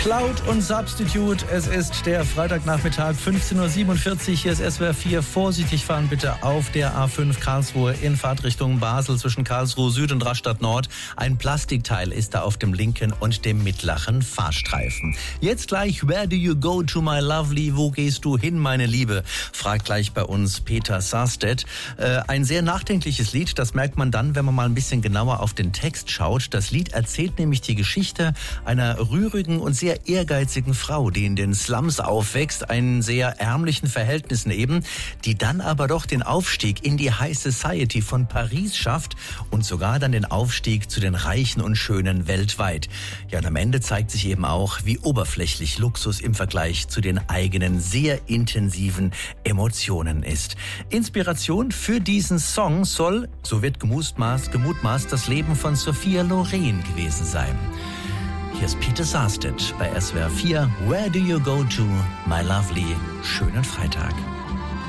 Cloud und Substitute. Es ist der Freitagnachmittag, 15.47 Uhr. Hier ist SWR 4. Vorsichtig fahren bitte auf der A5 Karlsruhe in Fahrtrichtung Basel zwischen Karlsruhe Süd und Rastatt Nord. Ein Plastikteil ist da auf dem linken und dem mittleren Fahrstreifen. Jetzt gleich, where do you go to my lovely? Wo gehst du hin, meine Liebe? Fragt gleich bei uns Peter Sarstedt. Ein sehr nachdenkliches Lied, das merkt man dann, wenn man mal ein bisschen genauer auf den Text schaut. Das Lied erzählt nämlich die Geschichte einer rührigen und sehr ehrgeizigen Frau, die in den Slums aufwächst, in sehr ärmlichen Verhältnissen eben, die dann aber doch den Aufstieg in die High Society von Paris schafft und sogar dann den Aufstieg zu den Reichen und Schönen weltweit. Ja, und am Ende zeigt sich eben auch, wie oberflächlich Luxus im Vergleich zu den eigenen sehr intensiven Emotionen ist. Inspiration für diesen Song soll, so wird gemutmaßt, das Leben von Sophia Loren gewesen sein. Hier ist Peter Sarstedt bei SWR 4. Where do you go to, my lovely? Schönen Freitag.